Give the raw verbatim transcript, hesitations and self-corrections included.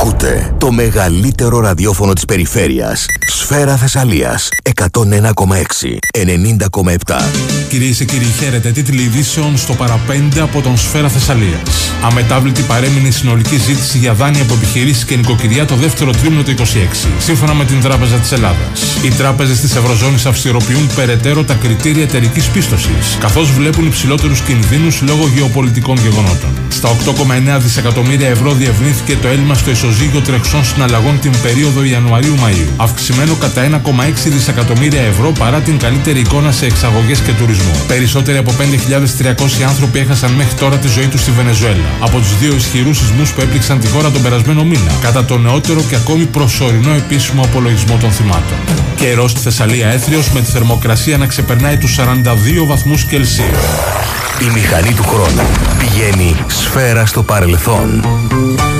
Ακούτε το μεγαλύτερο ραδιόφωνο της περιφέρειας. Σφαίρα Θεσσαλίας εκατόν ένα κόμμα έξι, ενενήντα κόμμα επτά. Κυρίες και κύριοι, χαίρετε. Τίτλοι ειδήσεων στο παραπέντε από τον Σφαίρα Θεσσαλίας. Αμετάβλητη παρέμεινε η συνολική ζήτηση για δάνεια από επιχειρήσεις και νοικοκυριά το δεύτερο τρίμηνο του είκοσι έξι, σύμφωνα με την Τράπεζα της Ελλάδας. Οι τράπεζες της Ευρωζώνης αυστηροποιούν περαιτέρω τα κριτήρια εταιρικής πίστοσης, καθώς βλέπουν υψηλότερους κινδύνους λόγω γεωπολιτικών γεγονότων. Στα οκτώ κόμμα εννέα δισεκατομμύρια ευρώ διευρύνθηκε το έλλειμμα στο ισοζύγιο τρεχσών συναλλαγών την περίοδο Ιανουαρίου-Μαΐου, αυξημένο κατά ένα κόμμα έξι δισεκατομμύρια ευρώ παρά την καλύτερη εικόνα σε εξαγωγές και τουρισμό. Περισσότεροι από πέντε χιλιάδες τριακόσιοι άνθρωποι έχασαν μέχρι τώρα τη ζωή τους στη Βενεζουέλα από τους δύο ισχυρούς σεισμούς που έπληξαν τη χώρα τον περασμένο μήνα, κατά το νεότερο και ακόμη προσωρινό επίσημο απολογισμό των θυμάτων. Καιρός στη Θεσσαλία έθριος, με τη θερμοκρασία να ξεπερνάει τους σαράντα δύο βαθμούς Κελσίου. Η μηχανή του χρόνου πηγαίνει σφαίρα στο παρελθόν.